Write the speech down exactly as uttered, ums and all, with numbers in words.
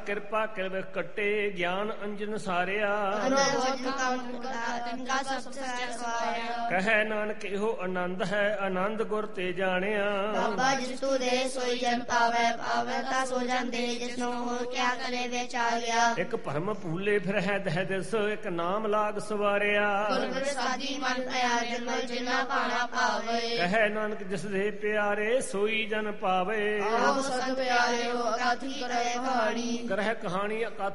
ਕਿਰਪਾ ਕਿਰਵ ਕੱਟੇ ਗਿਆਨ ਅੰਜਨ ਸਾਰਿਆ ਕਹੈ ਨਾਨਕ ਇਹੋ ਆਨੰਦ ਹੈ ਆਨੰਦ ਗੁਰ ਤੇ ਜਾਣਿਆ ਬਾਬਾ ਜਿਸ ਤੂੰ ਦੇ ਸੋਈ ਜਨ ਪਾਵੈ ਪਾਵੈ ਤਾ ਸੋ ਜਾਂਦੇ ਜਿਸਨੂੰ ਹੋਰ ਕਿਆ ਕਰੇ ਵਿੱਚ ਆ ਗਿਆ ਇੱਕ ਭਰਮ ਭੂਲੇ ਫਿਰ ਹੈ ਦਹਿ ਦਿਸ ਇੱਕ ਨਾਮ ਲਾਗ ਸਵਾਰਿਆ ਗੁਰ ਸਾਜੀ ਮਨ ਪਿਆ ਜਨਮਲ ਜਿਨਾ ਪਾਣਾ ਪਾਵੇ ਕਹੈ ਨਾਨਕ ਜਿਸ ਦੇ ਪਿਆਰੇ ਸੋਈ ਜਨ ਪਾਵੇ ਆਪ ਸਤ ਪਿਆਰੇ ਹੋ ਅਕਾਥੀ ਕਰੇ ਕਹਾਣੀ ਕਰਹਿ ਕਹਾਣੀ ਅਕਥ